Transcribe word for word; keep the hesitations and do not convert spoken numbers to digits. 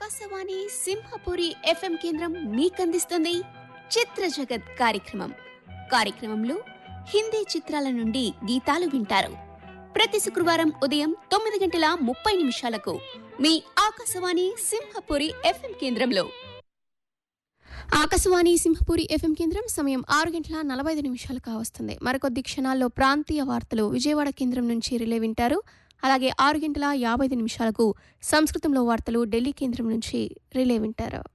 Akashvani Simhapuri FM కేంద్రం మీకందిస్తుంది చిత్ర జగత్ కార్యక్రమం. కార్యక్రమంలో హిందీ చిత్రాల నుండి గీతాలు వింటారు. ప్రతి శుక్రవారం ఉదయం తొమ్మిది గంటల ముప్పై నిమిషాలకు మీ ఆకాశవాణి సింహపురి ఎఫ్ఎం కేంద్రంలో. ఆకాశవాణి సింహపురి ఎఫ్ఎం కేంద్రం సమయం ఆరు గంటల నలభై ఐదు నిమిషాలు కావస్తుంది. మరికొద్ది క్షణాల్లో ప్రాంతీయ వార్తలు విజయవాడ కేంద్రం నుంచి రిలే వింటారు. అలాగే ఆరు గంటల యాభై ఐదు నిమిషాలకు సంస్కృతంలో వార్తలు ఢిల్లీ కేంద్రం నుంచి రిలే వింటారు.